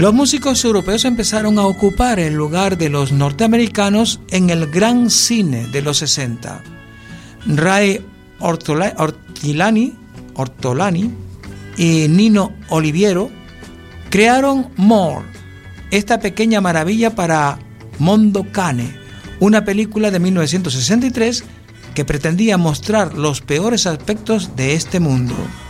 Los músicos europeos empezaron a ocupar el lugar de los norteamericanos en el gran cine de los 60. Ray Ortolani y Nino Oliviero crearon More, esta pequeña maravilla para Mondo Cane, una película de 1963 que pretendía mostrar los peores aspectos de este mundo.